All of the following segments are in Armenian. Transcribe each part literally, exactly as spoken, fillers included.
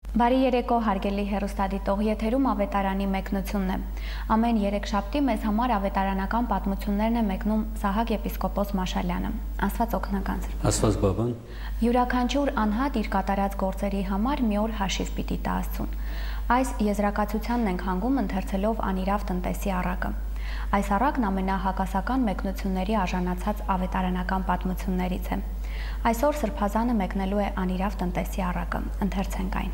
Բարի երեկո, հարգելի հեռուստադիտող, եթերում ավետարանի մեկնությունն է։ Ամեն երեքշաբթի մեզ համար ավետարանական պատմություններն է մեկնում Սահակ եպիսկոպոս Մաշալյանը։ Աստված օգնական ձեր։ Աստված բաբան։ Յուրաքանչյուր անհատ իր կատարած գործերի համար մի օր հաշիվ պիտի տա Աստծուն։ Այս եզրակացությանն ենք հանգում ընթերցելով անիրավ տնտեսի առակը։ Այս առակն ամենահակասական մեկնությունների արժանացած ավետարանական պատմություններից է։ Այսօր Սրբազանը մեկնելու է անիրավ տնտեսի առակը։ Ընթերցենք այն։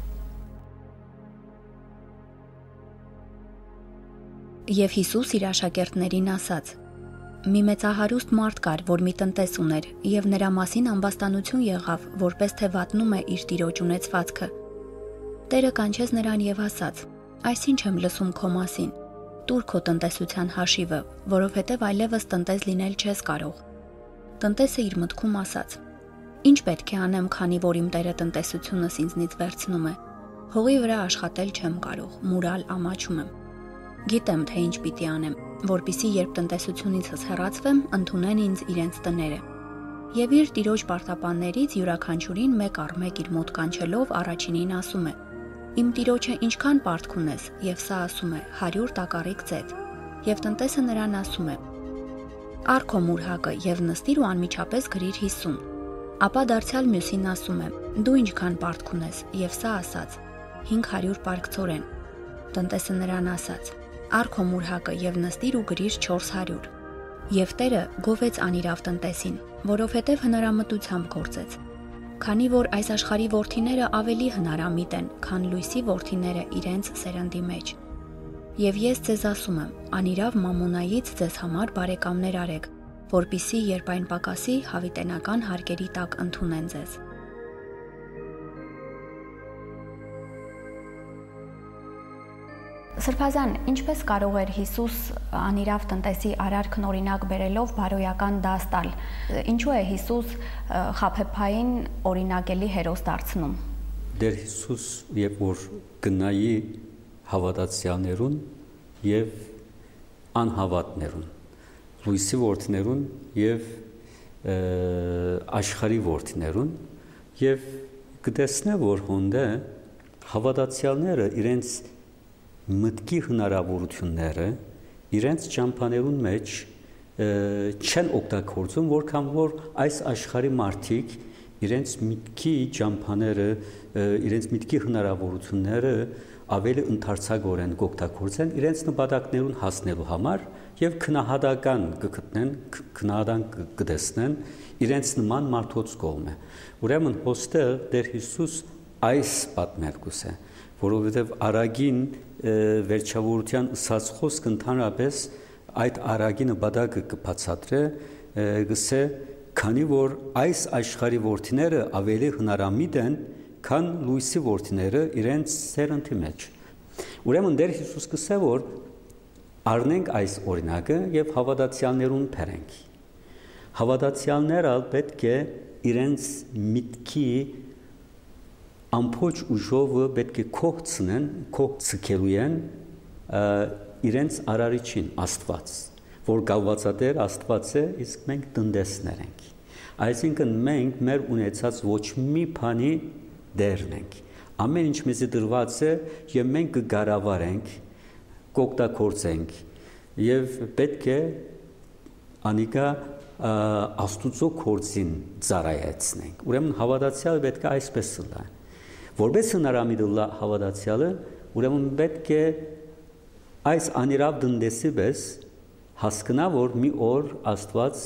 Եվ Հիսուս իր աշակերտներին ասաց. «Մի մեծահարուստ մարդ կար, որ մի տնտես ուներ, եւ նրա մասին ամբաստանություն եղավ, որպես թե վատնում է իր տիրոջ ունեցվածքը։ Տերը կանչեց նրան եւ ասաց. «Այսինչ եմ լսում քո մասին. տուր քո տնտեսության հաշիվը, որովհետեւ այլևս տնտես լինել չես կարող»։ Տնտեսը իր մտքում ասաց. «Ինչ պետք է անեմ, քանի որ իմ Տերը տնտեսությունս ինձնից վերցնում է։ Հողի վրա աշխատել չեմ կարող, մուրալ ամաչում եմ։ Գիտեմ, թե ինչ պիտի անեմ, որպիսի երբ տնտեսությունիցս հեռացվեմ, ընդունեն ինձ իրենց տները»։ Եվ իր տիրոջ պարտապաններից յուրաքանչյուրին մեկ առ մեկ իր մոտ կանչելով առաջինին ասում է. «Իմ տիրոջը ինչքան պարտք ունես», եւ սա ասում է. «հարյուր տակառիկ ծեծ»։ Եվ տնտեսը նրան ասում է. «Առ քո մուրհակը եւ նստիր ու անմիջապես գրիր հիսուն»։ Ապա դարձյալ մյուսին ասում է. «Դու ինչքան պարտք ունես», եւ սա ասաց. «հինգ հարյուր պարկցորեն»։ Տնտեսը նրան ասաց. «Առ քո մուրհակը եւ նստիր ու գրիր չորս հարյուր»։ Եվ Տերը գովեց անիրավ տնտեսին, որովհետեւ հնարամտությամբ գործեց։ Քանի որ այս աշխարհի որդիները ավելի հնարամիտ են, քան լույսի որդիները իրենց սերնդի մեջ։ Եվ ես ձեզ ասում եմ, անիրավ մամոնայից ձեզ համար բարեկամներ արեք, որպիսի երբ այն պակասի, հավիտենական հարկերի տակ ընդունեն ձեզ։ Սրբազան, ինչպես կարող էր Հիսուս անիրավ տնտեսի արարքն օրինակ բերելով բարոյական դաս տալ։ Ինչու է Հիսուս խաբեբային օրինակելի հերոս դարձնում։ Դեր Հիսուս երբ որ գնայի հավատացյալներուն եւ անհավատներուն, լույսի որդիներուն եւ աշխարհի որդիներուն եւ կտեսնե որ հոնդե հավատացյալները իրենց մտքի հնարավորությունները իրենց ճամփաներուն մեջ չեն օգտագործում, որքան որ այս աշխարհի մարդիկ իրենց մտքի ճամփաները, իրենց մտքի հնարավորությունները ավելի ընդարձակորեն կօգտագործեն իրենց նպատակներուն հասնելու համար եւ քնահատական կգտնեն, քնահատան կտեսնեն իրենց նման մարդոց կողմը։ Ուրեմն հոստեղ Տեր Հիսուս այս պատմելկուս է, որովհետեւ արագին վերջավորության ըսած խոսքը ընդհանրապես այդ արագի նպատակը կբացատրե, գսե, քանի որ այս աշխարհի որդիները ավելի հնարամիտ են, քան լույսի որդիները իրենց սերնդի մեջ։ Ուրեմն Տեր Հիսուս կսե որ առնենք այս օրինակը եւ հավատացյալներուն բերենք։ Հավատացյալները պետք է իրենց միտքի ամփոչ ուժովը պետք է կողցնեն, կողցկելույեն իրենց արարիչին Աստված, որ գալվածատեր Աստված է, իսկ մենք տնտեսներ ենք։ Այսինքն մենք մեր ունեցած ոչ մի բանի դերն ենք։ Ամեն ինչ մեզի դրված է եւ մենք կգարավարենք, կօգտագործենք եւ պետք է անիկա Աստուծո գործին ծառայեցնենք։ Ուրեմն հավատացյալը պետք է այսպես լա։ Որպես հնարամիտ հավատացյալը, ուրեմն պետք է այս անիրավ տնտեսի պես հասկանա, որ մի օր Աստված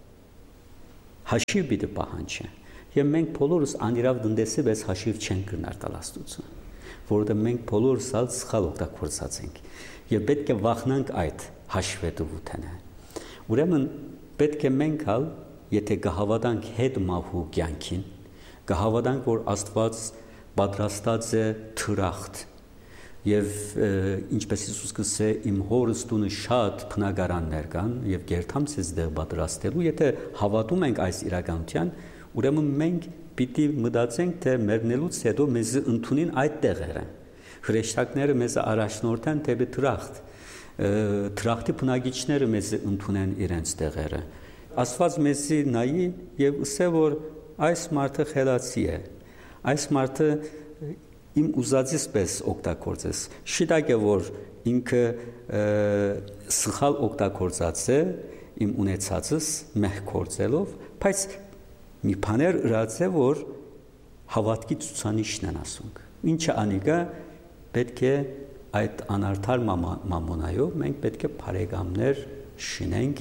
հաշիվ պիտի պահանջի։ Եվ մենք բոլորս անիրավ տնտեսի պես հաշիվ չենք կրնար տալ Աստծուն, որովհետև մենք բոլորս ալ սխալ օգտագործած ենք եւ պետք է վախնանք այդ հաշվետվութենը։ Ուրեմն պետք է մենք ալ, եթե կհավատանք հետ մահու կյանքին, կհավատանք, որ Աստված պատրաստած է թրախտ եւ ինչպես Հիսուս կսե իմ հորս տունը շատ բնակարաններ կան եւ գերտամ ցեզ դեղ պատրաստելու եթե հավատում ենք այս իրականության ուրեմն մենք պիտի մտածենք թե մեռնելուց հետո մեզ ընդունին այդ տեղերը հրեշտակները մեզ առաջնորդեն թեպի թրախտ թրախտի բնակիչները մեզ ընդունեն իրենց տեղերը Աստված մեզի նայի եւ ասե որ այս մարդը խելացի է այս մարդը իմ ուզածից պես օգտագործես։ Շիտակ է որ ինքը սխալ օգտագործած է իմ ունեցածս մեղք գործելով, բայց մի բաներ ըրած է որ հավատքի ցուցանիշն են ասում։ Ինչը անիկա պետք է այդ անարդար մամոնայով մենք պետք է բարեկամներ շինենք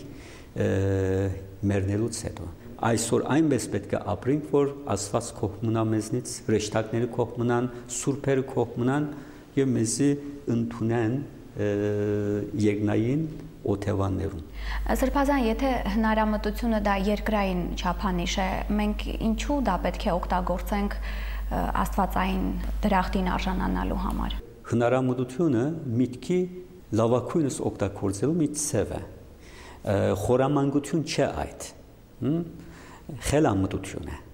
մեռնելուց հետո։ Այսօր այնպես պետք է ապրենք, որ Աստված կողմնա մեզնից, հրեշտակները կողմնան, սուրբերը կողմնան եւ մեզի ընդունեն երկնային օթևաններում։ Սրբազան, եթե հնարամտությունը դա երկրային չափանիշ է, մենք ինչու դա պետք է օգտագործենք աստվածային դրախտին արժանանալու համար։ Հնարամտությունը միտքի լավակույնս օգտագործելու մի ցև է։ Խորամանկություն չէ այդ։ Խելամտություն է։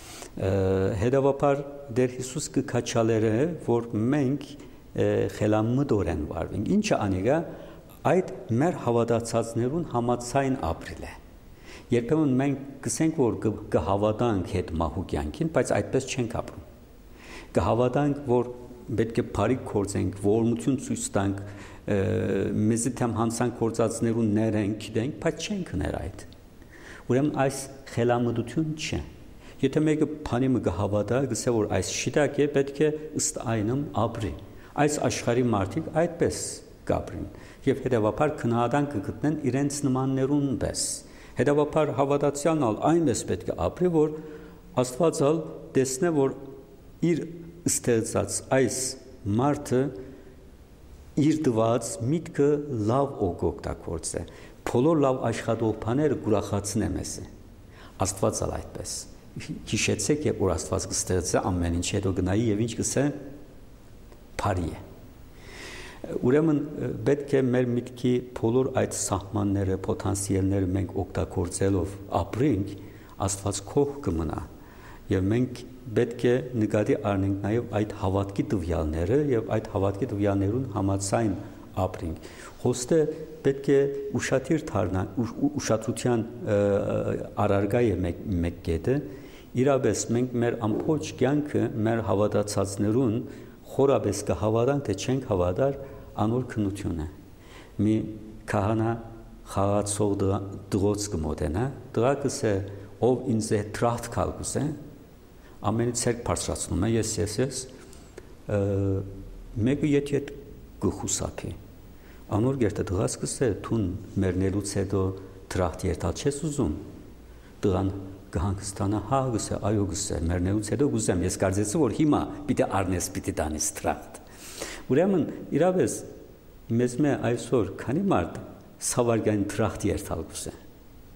Հետևաբար Տեր Հիսուս կքաչալերը, որ մենք խելամտորեն վարվենք։ Ինչը անիկա այդ մեր հավատացածներուն համացայն ապրիլ է։ Երբեմն մենք կսենք, որ կհավատանք հետ մահու կյանքին, բայց այդպես չենք ապրում։ Կհավատանք, որ պետք է բարիք գործենք, ողորմություն ցույց տանք, մեզի թեմ հանցանք գործածներուն ներենք, գիտենք, բայց չենք ներ այդ։ Ուրեմն այս խելամտություն չէ։ Եթե մեկը բանի մը կհավատա, գսե որ այս շիտակ է, պետք է ըստ այնմ ապրի։ Այս աշխարհի մարդիկ այդպես կապրին եւ հետեւաբար քննադան կգտնեն իրենց նմաններուն պես։ Հետեւաբար հավատացյալն այնպես պետք է ապրի, որ Աստվածալ տեսնե, որ իր ստեղծած այս մարդը իր դված միտքը լավ օգտագործե։ Բոլոր լավ աշխատող բաները գուրախացնե մեզ։ Աստվածալ այդպես։ Հիշեցեք, երբ որ Աստված կստեղծե ամեն ինչ, հետո գնայի եւ ինչ կսե բարի է։ Ուրեմն պետք է մեր միտքի բոլոր այդ սահմանները, պոտենցիալները մենք օգտագործելով ապրենք, Աստված քող կմնա եւ մենք պետք է նկատի առնենք նաեւ այդ հավատքի տվյալները եւ այդ հավատքի տվյալներուն համաձայն ապրենք։ Հոստը պետք է ուշադիր դառնալ, ուշադրության առարգա է մեկ կետը, իրապես մենք մեր ամբողջ կյանքը մեր հավատացածներուն խորապես կհավատանք, թե չենք հավատար անոր քննությունը։ Մի քահանա խաղացող դրոց կմոտենա, դրակս է ով ինձ է տրախտ կալգուս է, ամենից ցերկ բարձրացնում է, ես ես ես, մեկը եթե գխուսափի, անոր գերտը դրասկս է, թուն մերնելուց հետո տրախտ երտալ չես ուզում, դրան կհանգստանա, հա գս է, այո գս է, մերնելուց հետո գուզեմ, ես կարծեցի, որ հիմա պիտի առնես, պիտի տանես տրախտ։ Ուրեմն իրավես մեզ մե այսօր քանի մարդ սավարգային տրախտ երթալ գուս է։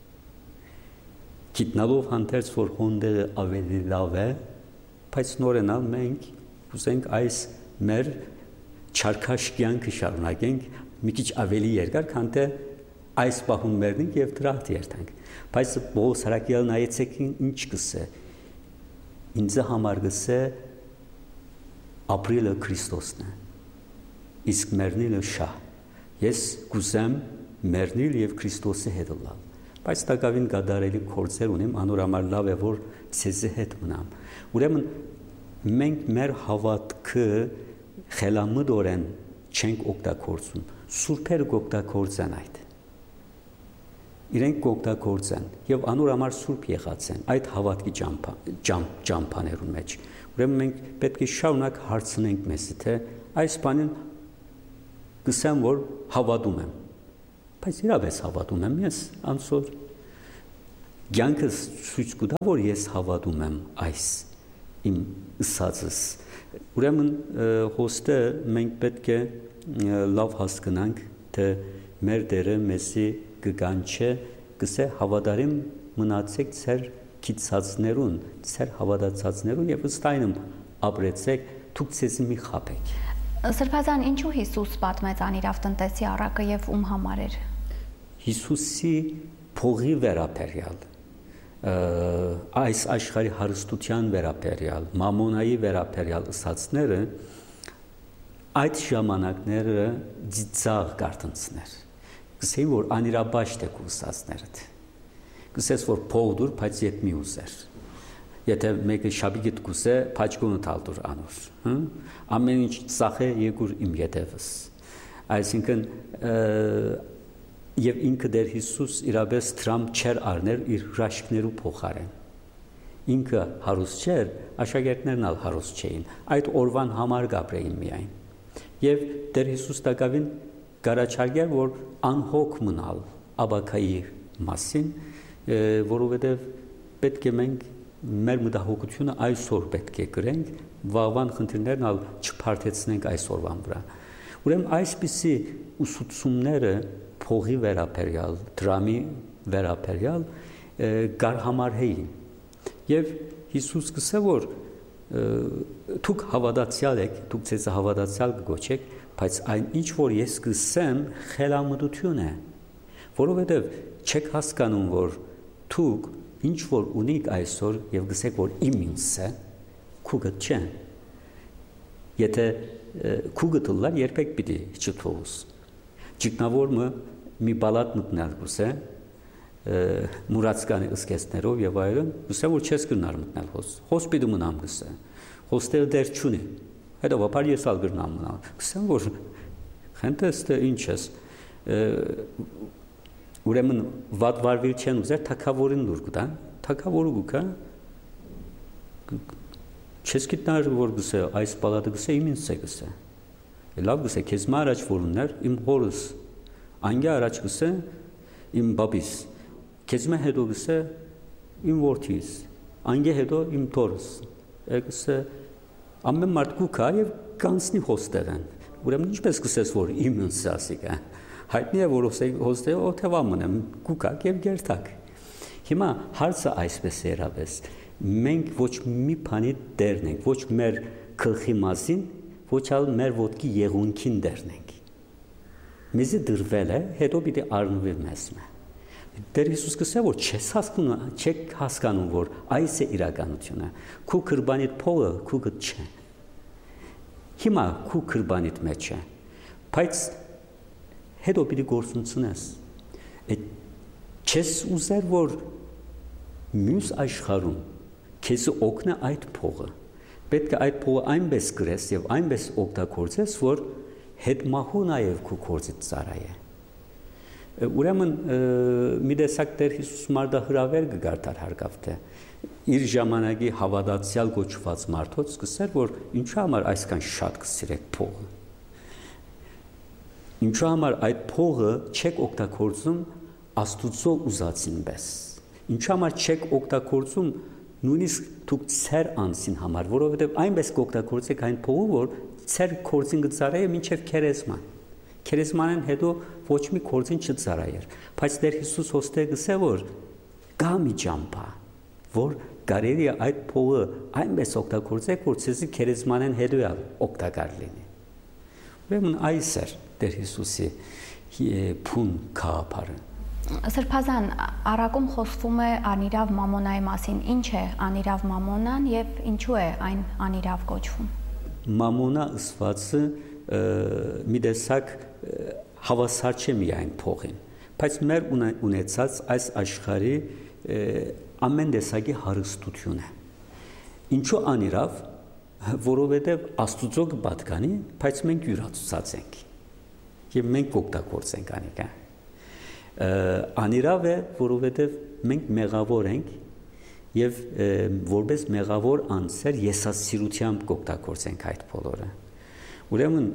Գիտնալով հանդերձ, որ հոնդերը ավելի լավ է, բայց նորենալ մենք ուզենք այս մեր չարքաշ կյանքը շարունակենք մի քիչ ավելի երկար, քան թե այս պահում մեռնենք եւ տրախտ երթանք։ Բայց Պողոս Հարակյալն այեցեք ինչ կսե։ Ինձ համար գսե ապրիլը Քրիստոսն է։ Իսկ մեռնիլը շահ։ Ես կուզեմ մեռնիլ եւ Քրիստոսի հետ լալ։ Բայց տակավին գադարելի գործեր ունեմ, անոր համար լավ է որ ցեզի հետ մնամ։ Ուրեմն մենք մեր հավատքը խելամտորեն չենք օգտագործում, սուրբերը կօգտագործեն այդ։ Իրենք կօգտագործեն եւ անոր համար սուրբ եղած են այդ հավատքի ճամփաներուն մեջ։ Ուրեմն մենք պետք է շարունակ հարցնենք մեզ, թե այս բանին գսեմ որ հավատում եմ։ Բայց իրավես հավատում եմ ես անսոր կյանքս ցույց կտա որ ես հավատում եմ այս իմ ըսածս։ Ուրեմն հոստը մենք պետք է լավ հասկանանք, թե մեր Տերը մեզի կգանչե, գսե հավատարիմ մնացեք ձեր քիծածներուն, ձեր հավատացածներուն եւ ըստ այնմ ապրեցեք, դուք ցեզի մի խաբեք։ Սրբազան, ինչու Հիսուս պատմեց անիրավ տնտեսի առակը եւ ում համար էր։ Հիսուսի փողի վերապերյալ, այս աշխարհի հարստության վերապերյալ, մամոնայի վերապերյալ ըսածները այդ ժամանակները ծիծաղ կարտնցներ։ Գսեին որ անիրաբաշտ է կուսածներդ։ Գսես որ փող դուր, բայց ետ մի ուզեր։ Եթե մեկը շաբիգիտ գուսե փաչկոնը տալդուր անոր, հա։ Ամեն ինչ ծախե եկուր իմ յետևս։ Այսինքն եւ ինքը դեր Հիսուս իրապես դրամ չեր առներ իր հրաշքներու փոխարեն։ Ինքը հարուստ չէր, աշակերտներն ալ հարուստ չէին։ Այդ օրվան համար գաբրեին միայն։ Եվ դեր Հիսուս տակավին գարաչարգեր, որ անհոգ մնալ աբակայի մասին, որովհետև պետք է մենք մեր մտահոգությունը այսօր պետք է գրենք, վաղվան խնդիրներն ալ չփարթեցնենք այսօրվան վրա։ Ուրեմն այսպիսի ուսուցումները փողի վերաբերյալ, դրամի վերաբերյալ գարհամարհեին։ Եվ Հիսուս գսե որ դուք հավատացյալ եք, դուք ցեզ հավատացյալ կգոչեք, բայց այն ինչ որ ես կսեմ խելամտություն է, որովհետև չեք հասկանում, որ դուք ինչ որ ունիք այսօր եւ գսեք որ իմ ինձ է, քուգը չէ։ Եթե քուգը դլար երբեք պիտի չթողուս։ Ճգնավորը մի բալատ մտնել գուսե, մուրացկանի ըսկեսներով եւ այլն, գսե որ չես գնար մտնել հոս։ Հոս պիտի մնամ գսե։ Հոստերը դեր չունի։ Հետո վապար ես ալ գրնամ մնալ։ Գսեմ որ խենտեստը ինչ ես։ Ուրեմն վատ վարվիլ չեն ուզեր թակավորին դուր գտան, թակավորը գուկա չես գիտնար որ գսե այս պալատը գսե իմ ինձ է գսե։ Լավ գսե քեզ մա առաջ որուններ իմ հորս, անգա առաջ գսե իմ բաբիս, քեզ մա հետո գսե իմ որդիս, անգա հետո իմ թորս, գսե ամեն մարդ գուկա եւ կանցնի հոստերեն։ Ուրեմն ինչպես գսես որ իմ ինձ ասիկա։ Հայտնի է որ հոստը օթևամն եմ գուկակ եւ գերտակ։ Հիմա հարցը այսպես է երաբես։ Մենք ոչ մի բանի դերն ենք, ոչ մեր գլխի մասին, ոչ ալ մեր ոտքի եղունքին դերն ենք։ Մեզի դրվել է, հետո պիտի առնվի մեզ։ Դեր Հիսուս կսե որ չես հասկանում, չեք հասկանում որ այս է իրականությունը։ Քու կրբանիդ փողը քուգը չէ։ Հիմա քու կրբանիդ մեջ է։ Բայց հետո պիտի գործունցնես։ Չես ուզեր որ մյուս աշխարհում քեզ օգնա այդ փողը։ Պետք է այդ փողը այնպես գրես եւ այնպես օգտագործես, որ հետմահու նաեւ քու կորցից ծարայե։ Ուրեմն մի տեսակ Տեր Հիսուս մարդահրավեր կգարտար հարկավ թե իր ժամանակի հավատացյալ գոչված մարդոց կսեր որ ինչու համար այսքան շատ կսիրեք փողը։ Ինչու համար այդ փողը չեք օգտագործում Աստուծո ուզածին պես։ Ինչու համար չեք օգտագործում նույնիսկ դուք ծեր անցին համար, որովհետև այնպես կօգտագործեք այն փողը, որ ծեր կորձին կծարայե մինչև քերեզման։ Քերեզմանեն հետո ոչ մի կորձին չծարայեր։ Բայց Տեր Հիսուս հոստե գսե որ կա մի ճամփա, որ կարելի է այդ փողը այնպես օգտագործեք, որ ցեզի քերեզմանեն հետո օգտակար լինի։ Ուրեմն այս էր Տեր Հիսուսի փուն քաղաքարը։ Սրբազան առակում խոսվում է անիրավ մամոնայի մասին։ Ինչ է անիրավ մամոնան եւ ինչու է այն անիրավ կոչվում։ Մամոնա ըսվածը մի տեսակ հավասար չէ միայն փողին, բայց մեր ունեցած այս աշխարհի ամեն տեսակի հարստություն է։ Ինչու անիրավ, որովհետև Աստուծո կպատկանի, բայց մենք յուրացած ենք եւ մենք կօգտագործենք անիկա։ Անիրավ է, որովհետև մենք մեղավոր ենք եւ որպես մեղավոր անձեր եսասիրությամբ կօգտագործենք այդ բոլորը։ Ուրեմն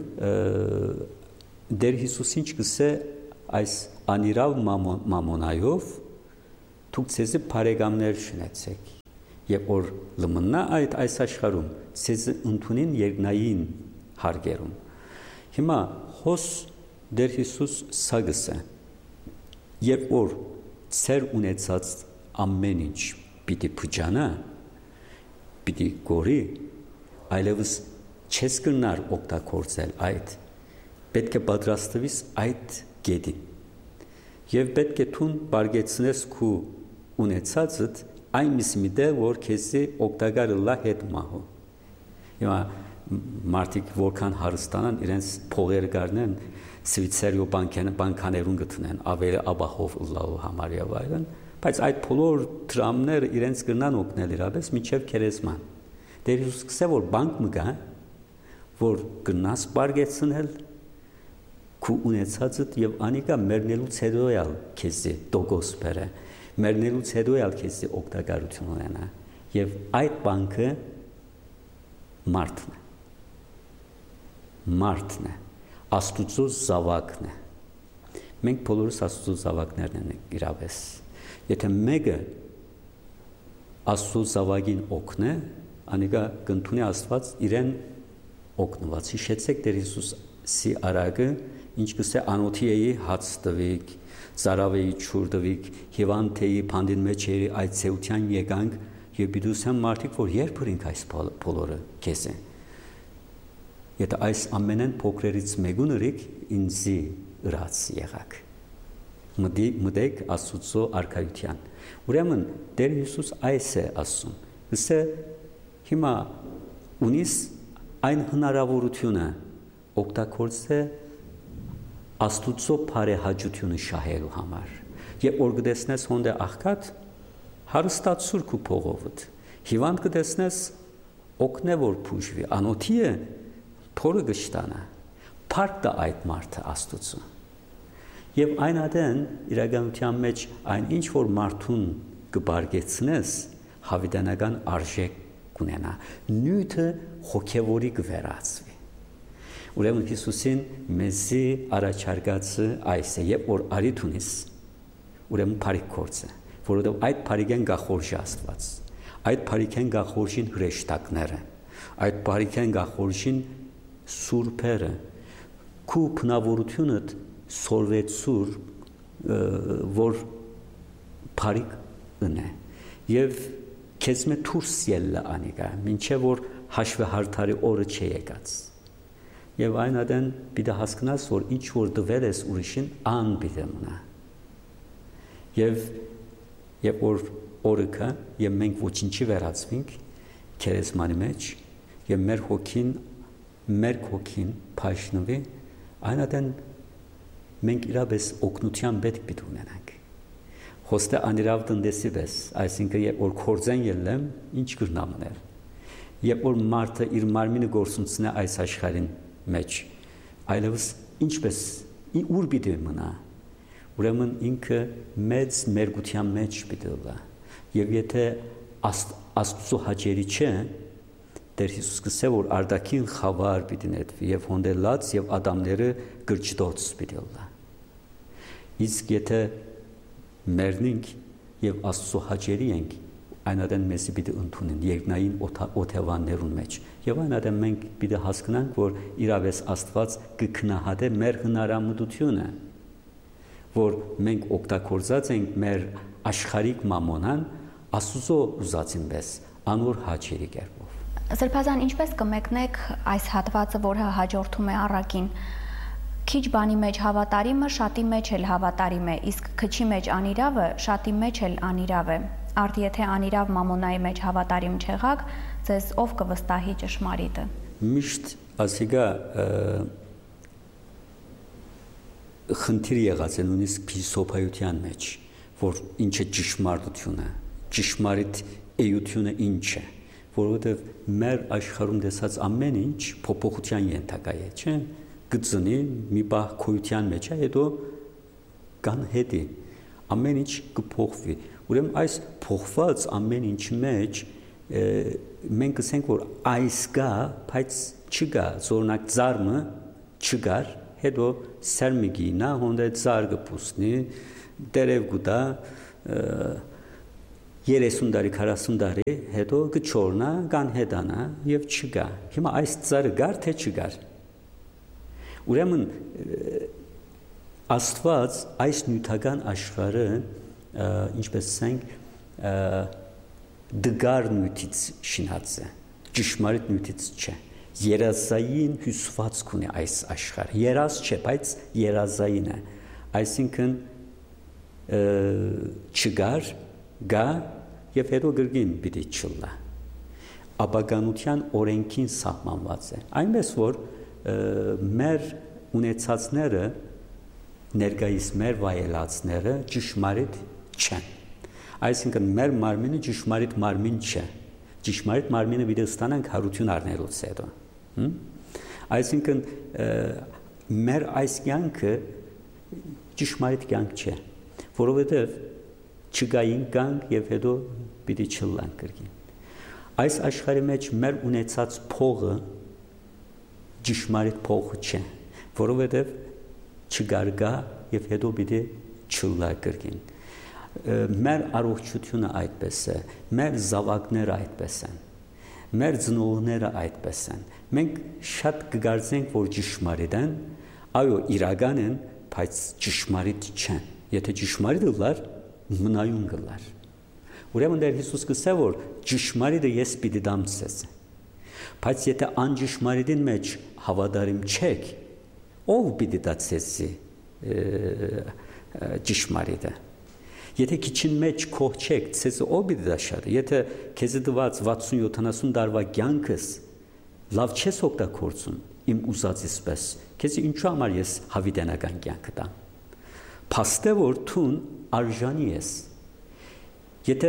Դեր Հիսուս ինչ կսե այս անիրավ մամոնայով դուք ցեզի բարեկամներ շնեցեք եւ որ լմնա այդ այս աշխարհում ցեզի ընդունին երկնային հարգերում։ Հիմա հոս Դեր Հիսուս սա գսե երբ որ ծեր ունեցած ամեն ինչ պիտի փճանա, պիտի գորի, այլևս չես կնար օգտագործել այդ, պետք է պատրաստվես այդ գետին եւ պետք է թուն բարգեցնես քու ունեցածդ այնպես մի դե որ քեզի օգտակար լա հետ մահու։ Հիմա մարդիկ որքան հարստանան իրենց փողերը գարնեն Սվիցերիո բանկան բանկաներուն գտնեն ավելի աբախով լավ համար եւ այլն, Բայց այդ բոլոր դրամները իրենց կրնան օգնել իրապես միջև քերեզման։ Տեր Հիսուս սկսե որ բանկ մը գա, որ կնաս բարգեցնել քու ունեցածդ եւ անիկա մեռնելուց հետո էլ քեզի դոգոս բերե, մեռնելուց հետո էլ քեզի օգտակարություն ունենա։ Եվ այդ բանկը մարդն է։ Մարդն է, Աստուծո զավակն է։ Մենք բոլորս Աստուծո զավակներն ենք իրապես։ Եթե մեկը Աստծո զավակին օգնե, անիկա կընդունի Աստված իրեն օգնված։ Հիշեցեք Տեր Հիսուսի արագը, ինչ կսե անոթիեի հաց տվիկ, ծարավեի չուր տվիկ, հիվանդեի փանդին մեջ երի այդ ծեության եկանք եւ բիդուսան մարդիկ, որ երբ հրինք այս բոլորը քեզ են։ Եթե այս ամենեն փոքրերից մեկուն ըրիք ինձի ըրած եղակ։ Մտեք Աստուծո արքայության։ Ուրեմն Տեր Հիսուս այս է ասում։ Գսե հիմա ունիս այն հնարավորությունը օգտագործե Աստուծո բարեհաճությունը շահելու համար։ Եվ որ կտեսնես հոնդե աղքատ հարստացուր քու փողովդ։ Հիվանդ կտեսնես օգնե որ փուժվի։ Անոթի է փորը գշտանա։ Փառք տա այդ մարդը Աստուծո։ Եվ այն ադեն իրականության մեջ այն ինչ որ մարդուն կբարգեցնես հավիտենական արժեք կունենա նյութը հոգևորի կվերածվի ուրեմն Հիսուսին մեզի առաջարկածը այս է եւ որ արիթ ունիս ուրեմն բարիք կորցը որովհետեւ այդ բարիքեն գախորժի Աստված այդ բարիքեն գախորժին հրեշտակները այդ բարիքեն գախորժին սուրբերը քու բնավորությունը սորվեցուր որ բարիք ընե եւ քեզ մե դուրս ելը անիկա մինչեւ որ հաշվեհարթարի օրը չի եկած եւ այն ադեն պիտի հասկանաս որ ինչ որ դվել ես ուրիշին ան պիտի մնա եւ եւ որ օրը կա եւ մենք ոչինչի վերածվենք քերեսմանի մեջ եւ մեր հոգին մեր հոգին փաշնվի այն ադեն մենք իրապես օգնության պետք պիտի ունենանք հոստե անիրավ տնտեսի վես այսինքն երբ որ կորձեն ելեմ ինչ կրնամներ երբ որ մարդը իր մարմինը գործունցնե այս աշխարհին մեջ այլևս ինչպես ուր պիտի մնա ուրեմն ինքը մեծ մերգության մեջ պիտի լա եւ եթե Աստծո հաճելի չէ Տեր Հիսուս կսե որ արդակին խավար պիտի նետվի եւ հոնդելած եւ ադամները գրճտոց պիտի լա իսկ եթե մեռնենք եւ Աստծո հաճելի ենք այնադեն մեզի պիտի ընդունեն երկնային օթևաններուն մեջ եւ այնադեն մենք պիտի հասկանանք որ իրավես Աստված կքնահատե մեր հնարամտությունը որ մենք օգտագործած ենք մեր աշխարհիկ մամոնան Աստծո ուզածին պես անոր հաճելի կերպով Սրբազան ինչպես կմեկնեք այս հատվածը որը հաջորդում է առակին Քիչ բանի մեջ հավատարիմը շատի մեջ էլ հավատարիմ է, իսկ քչի մեջ անիրավը շատի մեջ էլ անիրավ է։ Արդ եթե անիրավ մամոնայի մեջ հավատարիմ չեղաք, ձեզ ով կվստահի ճշմարիտը։ Միշտ ասիգա խնդիր եղած է նույնիսկ փիլիսոփայության մեջ, որ ինչ է ճշմարտությունը, ճշմարիտ էությունը ինչ է, որովհետև մեր աշխարհում տեսած ամեն ինչ փոփոխության ենթակա է, չէ՞։ Գծնի մի բախ քույության մեջ է հետո կան հետի ամեն ինչ կփոխվի ուրեմն այս փոխված ամեն ինչ մեջ մենք ասենք որ այս կա բայց չկա զորնակ ծառը չկար հետո սերմիկի նա հոնդե ծառը պուսնի դերև գուտա երեսուն տարի քառասուն տարի հետո կչորնա կան հետանա եւ չկա հիմա այս ծառը գար թե չգար Ուրեմն Աստված այս նյութական աշխարհը ինչպես ասենք դգար նյութից շինած է ճշմարիտ նյութից չէ երազային հյուսվածք ունի այս աշխարհը երազ չէ բայց երազային է այսինքն չգար գա եւ հետո գրգին պիտի չլա ապականության օրենքին սահմանված է այնպես որ մեր ունեցածները ներկայիս մեր վայելածները ճշմարիտ չեն Այսինքն մեր մարմինը ճշմարիտ մարմին չէ։ Ճշմարիտ մարմինը պիտի ստանանք հարություն առնելուց հետո։ Այսինքն մեր այս կյանքը ճշմարիտ կյանք չէ, որովհետև չգային կյանք եւ հետո պիտի չլանք կրկին։ Այս աշխարհի մեջ մեր ունեցած փողը ճշմարիտ փող չէ, որովհետև չգարգա եւ հետո պիտի չլա կրկին։ Մեր առողջությունը այդպես է, մեր զավակները այդպես են, մեր ծնողները այդպես են։ Մենք շատ կգարձենք, որ ճշմարիտ են, այո, իրական են, բայց ճշմարիտ չեն։ Եթե ճշմարիտ լար, մնայուն գլար։ Ուրեմն Տեր Հիսուս կսե, որ ճշմարիտը ես պիտի դամ ցես։ Բայց եթե անճշմարիտին մեջ հավատարիմ չեք, ով պիտի դա ցեսի ճշմարիտը։ Եթե քիչին մեջ քող չեք, ցեսը ով պիտի դա շարի։ Եթե քեզ դված վաթսուն յոթանասուն տարվա կյանքս լավ չես օգտագործում իմ ուզածից պես, քեզ ինչու համար ես հավիտենական կյանք տամ։ Փաստը որ թուն արժանի ես։ Եթե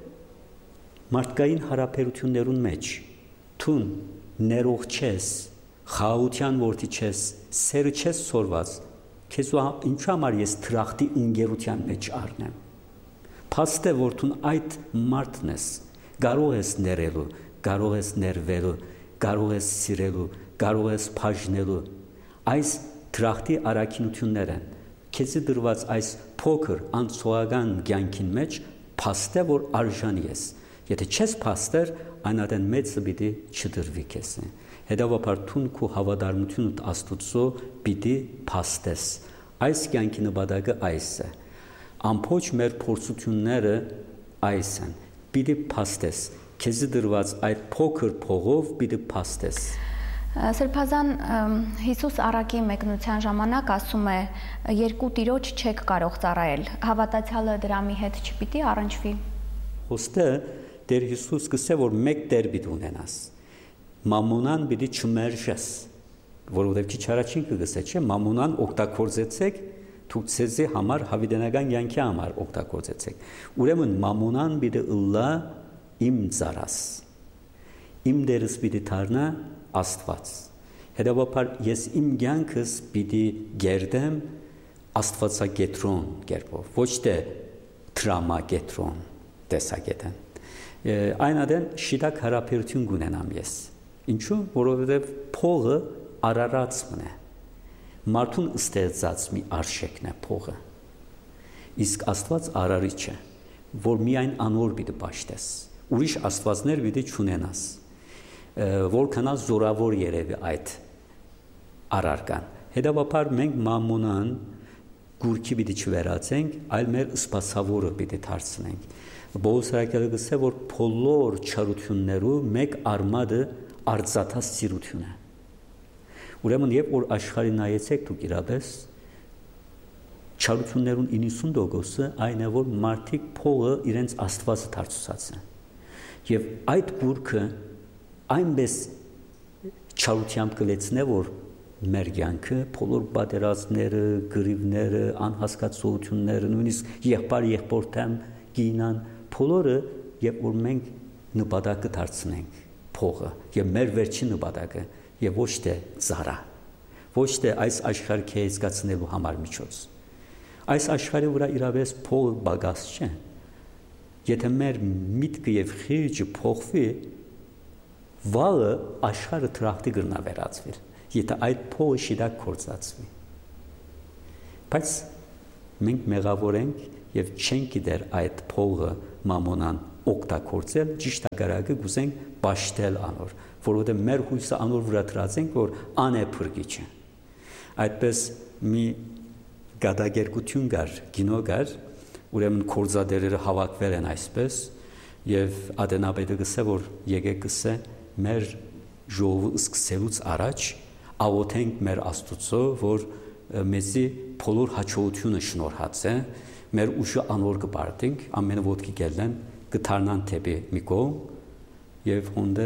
մարդկային հարաբերություններուն մեջ թուն ներող չես, խաղաղության որդի չես, սերը չես սորված, քեզ ինչու համար ես թրախտի ընկերության մեջ առնեմ։ Փաստ է որ թուն այդ մարդն ես, կարող ես ներելու, կարող ես ներվելու, կարող ես սիրելու, կարող ես բաժնելու։ Այս թրախտի առաքինություններ են։ Քեզ դրված այս փոքր անցողական կյանքին մեջ փաստ է որ արժանի ես։ Եթե չես փաստեր, այնադեն մեծը պիտի չդրվի քեզ։ Հետևաբար թուն քո հավատարմությունը Աստծո պիտի փաստես։ Այս կյանքի նպատակը այս է։ Ամբողջ մեր փորձությունները այս են։ Պիտի փաստես։ Քեզ դրված այդ փոքր փողով պիտի փաստես։ Սրբազան Հիսուս առակի մեկնության ժամանակ ասում է երկու տիրոջ չեք կարող ծառայել։ Հավատացյալը դրամի հետ չպիտի առնչվի։ Ոստը Տեր Հիսուս կսե որ մեկ Տեր պիտի ունենաս։ Մամոնան պիտի չմերժես, որովհետև քիչ առաջին կգսե չէ, մամոնան օգտագործեցեք դուք ցեզի համար հավիտենական կյանքի համար օգտագործեցեք։ Ուրեմն մամոնան պիտի ըլլա իմ ծառաս։ Իմ դերս պիտի դառնա Աստված։ Հետևաբար ես իմ կյանքս պիտի գերդեմ Աստվածագետրոն կերպով, ոչ թե տրամագետրոն տեսակետեն։ Այնադեն շիտակ հարաբերություն կունենամ ես։ Ինչու՞, որովհետև փողը արարածն է։ Մարդուն ստեղծած մի արժեքն է փողը։ Իսկ Աստված արարիչ է, որ միայն անոր պիտի պաշտես։ Ուրիշ աստվածներ պիտի չունենաս։ Որքանա զորավոր երևի այդ արարկան։ Հետևաբար մենք մամոնան գուրքի պիտի չվերածենք, այլ մեր սպասավորը պիտի դարձնենք։ Պողոս Արաքյալը գսե որ բոլոր չարություններու մեկ արմատը արծաթա սիրություն է։ Ուրեմն երբ որ աշխարհի նայեցեք դուք իրապես չարություններուն իննսուն տոկոսը այն է որ մարդիկ փողը իրենց Աստվածը դարձուցած են։ Եվ այդ գուրքը այնպես չարությամբ կլեցնե որ մեր կյանքը բոլոր պատերազմները, գրիվները, անհասկացությունները, նույնիսկ եղբայր եղբորտեմ գինան, բոլորը երբ որ մենք նպատակը դարձնենք փողը եւ մեր վերջին նպատակը եւ ոչ թե ծառա, ոչ թե այս աշխարհը կհեզկացնելու համար միջոց։ Այս աշխարհի վրա իրավես փողը բագաս չէ։ Եթե մեր միտքը եւ խիղճը փոխվի, վաղը աշխարհը տրախտի գրնա վերածվի։ Եթե այդ փողը շիդակ կործածվի։ Բայց մենք մեղավոր ենք եւ չենք գիտեր այդ փողը մամոնան օգտագործել, ճիշտ ագարակը գուզենք պաշտել անոր, որովհետեւ մեր հույսը անոր վրա դրած ենք, որ անե փրկիչ է։ Այդպես մի գադագերգություն կար, գինո կար, ուրեմն կորզադերերը հավաքվել են այսպես եւ Ադենապետը գսե որ եկեք գսե մեր ժողովը սկսելուց առաջ աղոթենք մեր Աստծո, որ մեզի բոլոր հաջողությունը շնորհած է, մեր ուժը անոր կբարտենք, ամենը ոտքի գելեն, կթարնան թեպի մի կողմ եւ հոնդը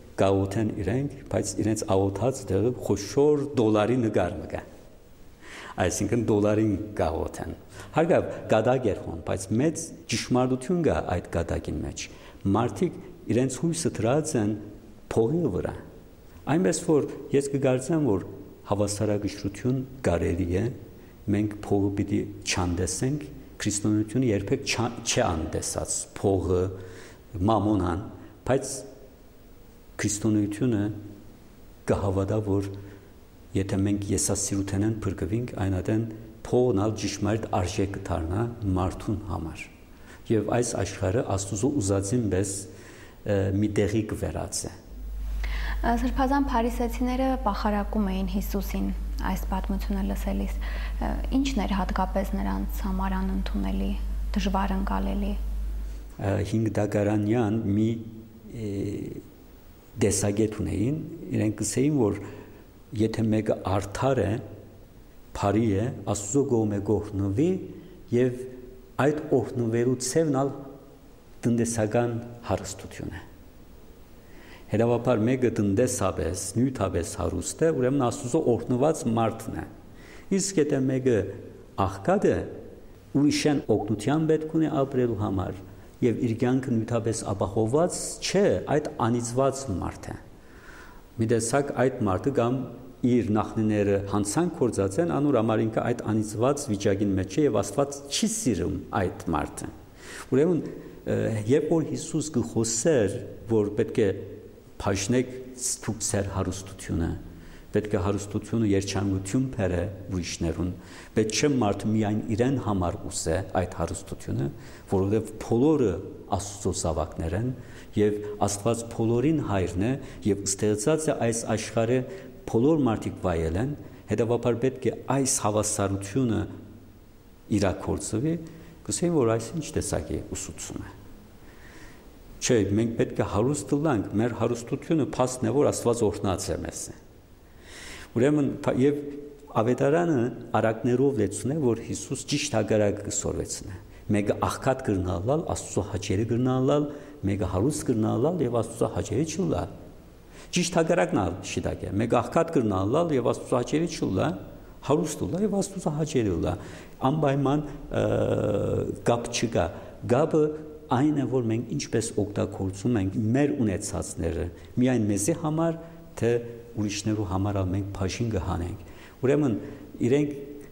գաղութեն իրենք, բայց իրենց աղոթած դեղը խոշոր դոլարի նկար մգա։ այսինքն դոլարին գաղութեն։ Հարգավ գադակ էր հոն, բայց մեծ ճշմարտություն կա այդ գադակին մեջ։ Մարդիկ իրենց հույսը դրած են փողի վրա։ Այնպես որ ես կգործեմ, որ հավասարակշռություն կարելի է, մենք փողը պիտի չանդեսենք, քրիստոնեությունը երբեք չի անդեսած փողը, մամոնան, բայց քրիստոնեությունը կհավատա, որ եթե մենք եսասիրութենեն փրկվենք, այնադեն փողն ալ ճշմարիտ արժեք կդառնա մարդուն համար։ Եվ այս աշխարհը Աստուծո ուզածին պես մի տեղի կվերածի։ Սրբազան փարիսեցիները պախարակում էին Հիսուսին այս պատմությունը լսելիս, ի՞նչն էր հատկապես նրանց համար անընդունելի, դժվար ընկալելի։ Հինգ դագարանյան մի դեսագետ ունեին, իրենք ասեին, որ եթե մեկը արդար է, բարի է, Աստծո կողմէ գողնվի եւ այդ օրհնվելու ցևն ալ տնտեսական հարստություն է։ Հետևաբար մեկը տնտեսապես, նյութապես հարուստ է, ուրեմն Աստծո օրհնված մարդն է։ Իսկ եթե մեկը աղքատ է, ուրիշն օգնության պետք ունի ապրելու համար եւ իր կյանքը նյութապես ապահովված չէ, այդ անիծված մարդ է։ Մի տեսակ այդ մարդը կամ իր նախնիները հանցանք կործած են, անոր համար ինքը այդ անիծված վիճակին մեջ է եւ Աստված չի սիրում այդ մարդը։ Ուրեմն երբ որ Հիսուս կխոսեր, որ պետք է փաշնեք ցույց սեր հարստությունը, պետք է հարստությունը երջանկություն բերե ուրիշներուն, պետք չէ մարդը միայն իրեն համար ուզե այդ հարստությունը, որովհետև բոլորը Աստծո զավակներ են եւ Աստված բոլորին հայրն է եւ ստեղծած է այս աշխարհը բոլոր մարդիկ վայել են, հետեւաբար պետք է այս հավասարությունը իրակորձվի, կսեն որ այսինչ տեսակի ուսուցում է։ Չէ, մենք պետք է հարուստ լինենք, մեր հարստությունը փաստն է, որ Աստված օրհնած է մեզ։ Ուրեմն եւ ավետարանը արակներով լեցուն է, որ Հիսուս ճիշտ հագարակ կսորվեցնե։ Մեկը աղքատ կրնալալ, Աստծո հաճելի կրնալալ, մեկը հարուստ կրնալալ եւ Աստծո հաճելի չլալ։ Ճիշտ հագարակն ալ շիտակ է։ Մեկը աղքատ կրնալալ եւ Աստծո հաճելի չլա, հարուստ լա եւ Աստծո հաճելի լա։ Անպայման գապ չկա։ Գապը այն է, որ մենք ինչպես օգտագործում ենք մեր ունեցածները, միայն մեզի համար, թե ուրիշներու համար մենք բաժին կհանենք։ Ուրեմն իրենք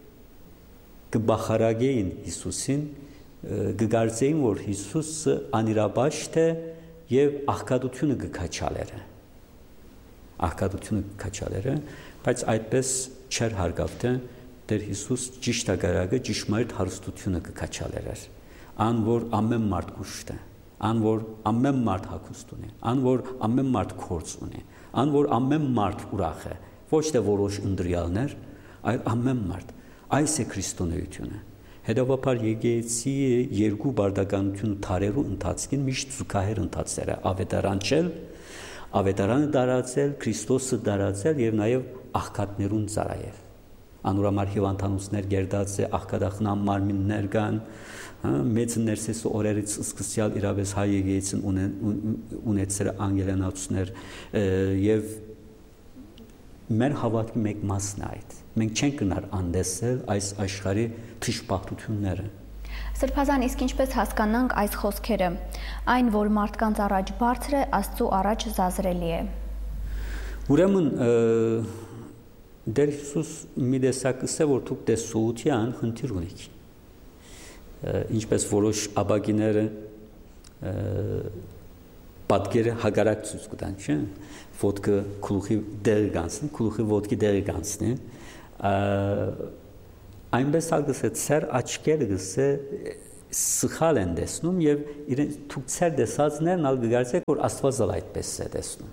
կբախարագեին Հիսուսին, կգարձեին, որ Հիսուսը անիրաբաշտ է եւ աղքատությունը կքաչալեր է։ Աղքատությունը կքաչալեր է, բայց այդպես չեր հարգավթե, Տեր Հիսուս ճիշտ ագարակը ճշմարիտ հարստությունը կքաչալեր էր։ Ան որ ամեն մարդ կուշտ է, ան որ ամեն մարդ հագուստ ունի, ան որ ամեն մարդ քորձ ունի, ան որ ամեն մարդ ուրախ է, ոչ թե որոշ ընտրյալներ, այլ ամեն մարդ։ Այս է քրիստոնեությունը։ Հետևաբար եկեղեցի երկու բարդականություն թարերու ընթացքին միշտ զուգահեռ ընթացել է, ավետարանչել, ավետարանը դարացել, Քրիստոսը դարացել եւ նաեւ աղքատներուն ծառայել։ Անուրամար հիվանդանոցներ գերդած է, աղքատախնամ մարմիններ կան, մեծ ներսես օրերից սկսյալ իրավես հայ եկեղեցին ունեցել անգելանացուներ եւ մեր հավատքի մեկ մասն է այդ։ Մենք չենք գնար անդեսել այս աշխարհի թշպախտությունները։ Սրբազան, իսկ ինչպես հասկանանք այս խոսքերը, այն, որ մարդկանց առաջ բարձր է, Աստծո առաջ զազրելի է։ Ուրեմն Դեր Հիսուս մի տեսակ ասե, որ դուք տեսողության խնդիր ունիք։ Ինչպես որոշ աբագիները պատկերը հագարակ ցույց կտան, չէ՞։ Ոտքը գլուխի դերը գանցնի, գլուխի ոտքի դերը գանցնի։ Այնպես ալգսե ծեր աչքերը գսե սխալ են տեսնում եւ իրեն դուք ծեր տեսածներն ալ գարցեք, որ Աստված ալ այդպես է տեսնում։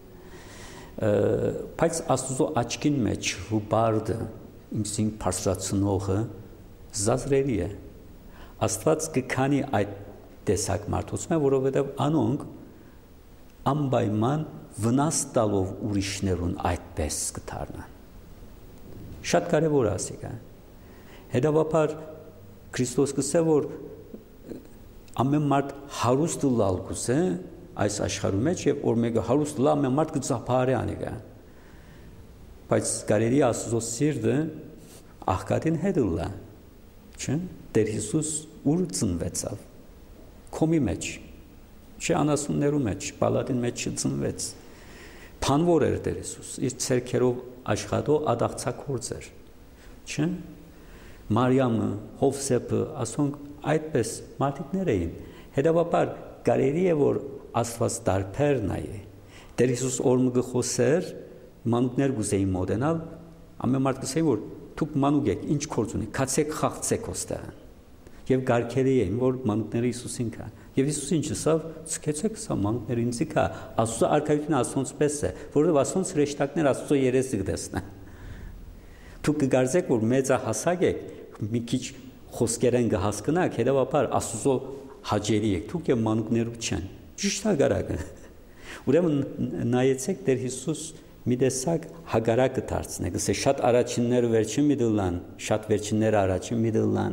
Բայց Աստուծո աչքին մեջ հուբարդը, ինքսին բարձրացնողը զազրելի է։ Աստված կքանի այդ տեսակ մարդուցմը, որովհետև անոնք անպայման վնաս տալով ուրիշներուն այդպես կդառնան։ Շատ կարևոր է ասիկա։ Հետևաբար Քրիստոս կսե, որ ամեն մարդ հարուստ լալ կուսե այս աշխարհում մեջ եւ որ մեկը հարուստ լա ամեն մարդ կծափարի անիկա։ Բայց կարելի Աստծո սիրտը աղքատին հետուլա, չէ՞։ Տեր Հիսուս ուր ծնվեցավ։ Քոմի մեջ, չէ անասուններու մեջ, պալատին մեջ չծնվեց։ Փանվոր էր Տեր Հիսուս, իր ցերքերով աշխատող ադաղցակորձ էր, չէ՞։ Մարիամը, Հովսեփը, ասոնք այդպես մարդիկներ էին։ Հետևաբար կարելի է որ Աստված դարբեր նայե։ Տեր Հիսուս օրը գխոսեր, մանուկներ գուզեին մոտենալ, ամեն մարդ գսեի որ դուք մանուկ եք, ինչ գործ ունի, քացեք խաղցեք ոստեղ։ Եվ գարկերի էին, որ մանուկները Հիսուսին կա։ Եվ Հիսուս ինչ ասավ, ցկեցեք սա մանուկները ինձի կա, Աստծո արքայությունը Աստծոց պես է, որովհետև Աստծոց հրեշտակներ Աստծո երեսը կտեսնեն։ Դուք կգարձեք, որ մեծահասակ եք, մի քիչ խոսքերեն կհասկնաք, հետևաբար Աստծո հաջերի եք, դուք եւ մանուկներու չեն։ Ճիշտ հագարակը։ Ուրեմն նայեցեք Տեր Հիսուս մի տեսակ հագարակը դարձնեք, ասե շատ առաջինները վերջին մի դլան, շատ վերջինները առաջին մի դլան։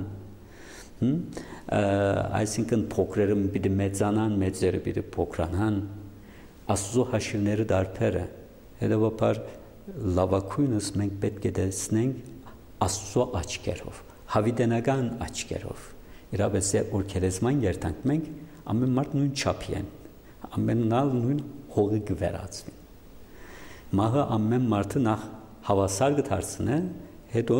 Այսինքն փոքրերը պիտի մեծանան, մեծերը պիտի փոքրանան, Աստծո հաշիվները դարբեր է։ Հետևաբար լավակույնս մենք պետք է տեսնենք Աստծո աչքերով, հավիտենական աչքերով։ Իրապես որ քերեզման երթանք մենք ամեն մարդ նույն չափի են, ամենալ նույն հողի կվերածվի։ Մահը ամեն մարդը նախ հավասար կդարձնե, հետո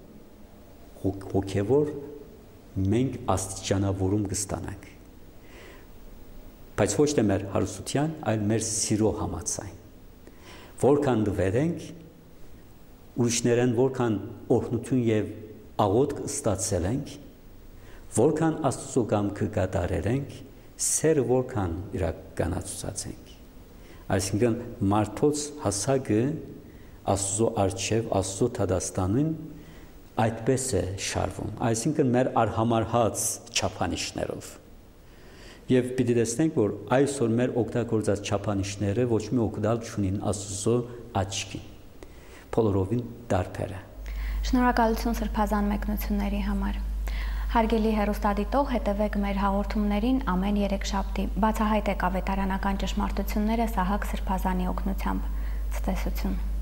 հոգևոր մենք աստիճանավորում կստանանք։ Բայց ոչ թե մեր հարստության, այլ մեր սիրո համաձայն։ Որքան դվերենք, ուրիշներեն որքան օրհնություն եւ աղոթք ստացել ենք, որքան Աստծո կամքը կատարենք, սերը որքան իրականացուցացենք։ Այսինքն մարդոց հասակը Աստծո արչև, Աստծո թադաստանին այդպես է շարվում, այսինքն մեր արհամարհած չափանիշներով։ Եվ պիտի տեսնենք, որ այսօր մեր օգտագործած չափանիշները ոչ մի օգտալ չունին Աստծո աչքին։ Բոլորովին դարբեր է։ Շնորհակալություն սրբազան մեկնությունների համար։ Հարգելի հեռուստադիտող, հետևեք մեր հաղորդումներին ամեն երեքշաբթի։ Բացահայտեք ավետարանական ճշմարտությունները Սահակ Սրբազանի օգնությամբ։ Ցտեսություն։